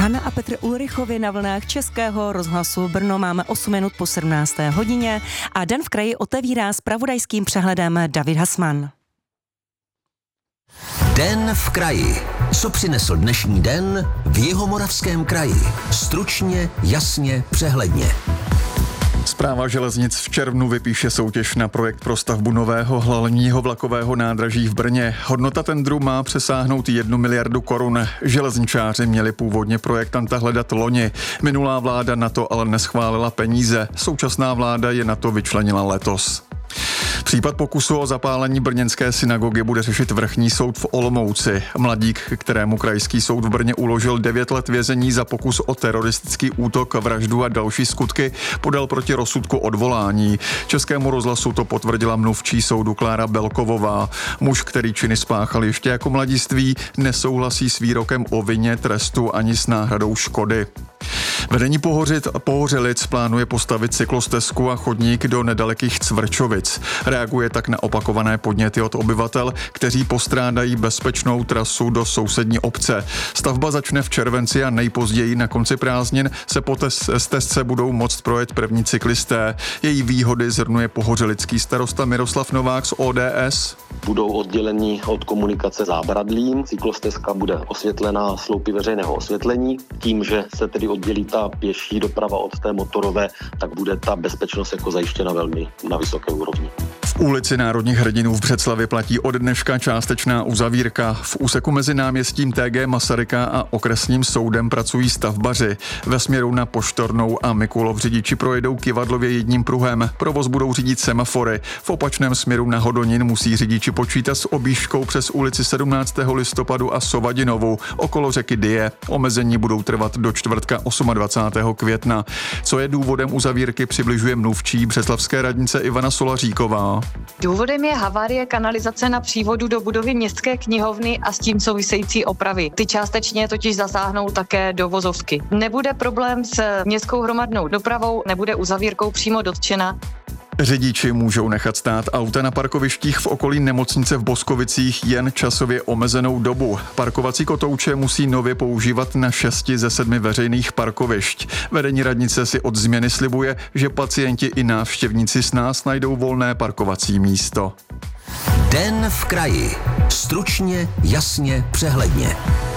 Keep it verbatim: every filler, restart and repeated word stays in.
Hana a Petr Ulrichovi na vlnách Českého rozhlasu Brno. Máme osm minut po sedmnácté hodině a Den v kraji otevírá zpravodajským přehledem David Hasman. Den v kraji. Co přinesl dnešní den v Jihomoravském kraji? Stručně, jasně, přehledně. Správa železnic v červnu vypíše soutěž na projekt pro stavbu nového hlavního vlakového nádraží v Brně. Hodnota tendru má přesáhnout jednu miliardu korun. Železničáři měli původně projektanta hledat loni. Minulá vláda na to ale neschválila peníze. Současná vláda je na to vyčlenila letos. Případ pokusu o zapálení brněnské synagogy bude řešit vrchní soud v Olomouci. Mladík, kterému krajský soud v Brně uložil devět let vězení za pokus o teroristický útok, vraždu a další skutky, podal proti rozsudku odvolání. Českému rozhlasu to potvrdila mluvčí soudu Klára Belkovová. Muž, který činy spáchal ještě jako mladiství, nesouhlasí s výrokem o vině, trestu ani s náhradou škody. Vedení Pohořit a Pohořelic plánuje postavit cyklostezku a chodník do nedalekých Cvrčovic. Reaguje tak na opakované podněty od obyvatel, kteří postrádají bezpečnou trasu do sousední obce. Stavba začne v červenci a nejpozději na konci prázdnin se po stezce budou moct projet první cyklisté. Její výhody zhrnuje pohořelický starosta Miroslav Novák z O D S. Budou oddělení od komunikace zábradlím. Cyklostezka bude osvětlená sloupy veřejného osvětlení. Tím, že se tedy oddělí ta pěší doprava od té motorové, tak bude ta bezpečnost jako zajištěna velmi na vysoké úrovni. V ulici Národních hrdinů v Břeclavi platí od dneška částečná uzavírka. V úseku mezi náměstím T G Masaryka a okresním soudem pracují stavbaři. Ve směru na Poštornou a Mikulov řidiči projedou kyvadlově jedním pruhem. Provoz budou řídit semafory. V opačném směru na Hodonin musí řidiči počítat s objížďkou přes ulici sedmnáctého listopadu a Sovadinovu okolo řeky Dyje. Omezení budou trvat do čtvrtka dvacátého osmého května. Co je důvodem uzavírky, přibližuje mluvčí břeclavské radnice Ivana Solaříková. Důvodem je havárie kanalizace na přívodu do budovy městské knihovny a s tím související opravy. Ty částečně totiž zasáhnou také do vozovky. Nebude problém s městskou hromadnou dopravou, nebude uzavírkou přímo dotčena. Řidiči můžou nechat stát auta na parkovištích v okolí nemocnice v Boskovicích jen časově omezenou dobu. Parkovací kotouče musí nově používat na šesti ze sedmi veřejných parkovišť. Vedení radnice si od změny slibuje, že pacienti i návštěvníci s nás najdou volné parkovací místo. Den v kraji. Stručně, jasně, přehledně.